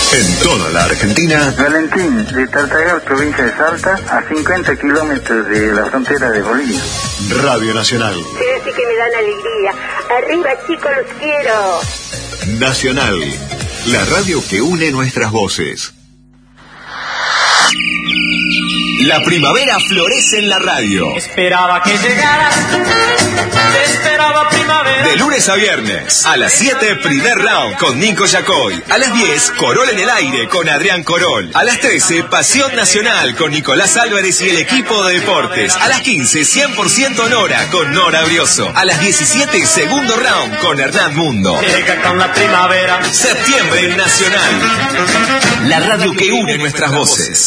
En toda la Argentina. Valentín, de Tartagal, provincia de Salta, a 50 kilómetros de la frontera de Bolivia. Radio Nacional. Sí que me dan alegría. Arriba, chicos, los quiero. Nacional, la radio que une nuestras voces. La primavera florece en la radio. Esperaba que llegaras, te esperaba primavera. De lunes a viernes, a las 7, primer round con Nico Yacoy. A las 10, Corol en el aire con Adrián Corol. A las 13, Pasión Nacional con Nicolás Álvarez y el equipo de deportes. A las 15, 100% Nora con Nora Brioso. A las 17, segundo round con Hernán Mundo. Llega con la primavera. Septiembre en Nacional, la radio que une nuestras voces.